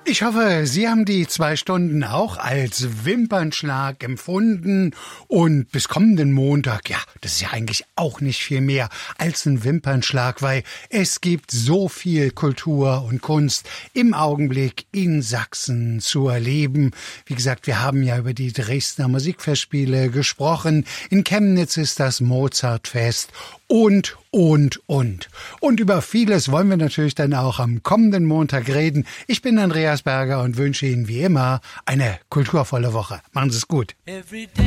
Ich hoffe, Sie haben die 2 Stunden auch als Wimpernschlag empfunden und bis kommenden Montag, ja, das ist ja eigentlich auch nicht viel mehr als ein Wimpernschlag, weil es gibt so viel Kultur und Kunst im Augenblick in Sachsen zu erleben. Wie gesagt, wir haben ja über die Dresdner Musikfestspiele gesprochen. In Chemnitz ist das Mozartfest und über vieles wollen wir natürlich dann auch am kommenden Montag reden. Ich bin Andreas Berger und wünsche Ihnen wie immer eine kulturvolle Woche. Machen Sie es gut.